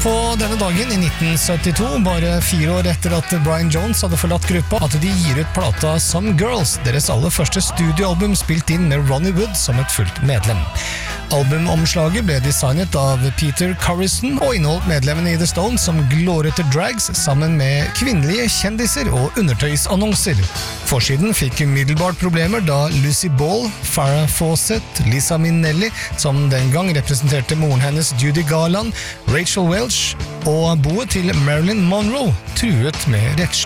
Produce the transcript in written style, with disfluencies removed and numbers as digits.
På denne dagen i 1972, bare 4 år etter at Brian Jones hadde forlatt gruppa, at de gir ut plata Some Girls, deres aller første studioalbum spilt inn med Ronnie Wood som et fullt medlem. Albumomslaget ble designet av Peter Corrison og inneholdt medlemmene i The Stones som glårete drags sammen med kvinnelige kjendiser og undertøysannonser. Forsiden fikk umiddelbart problemer da Lucy Ball, Farrah Fawcett, Lisa Minnelli, som den gang representerte moren hennes Judy Garland, Rachel Welch og boet til Marilyn Monroe, truet med rettslig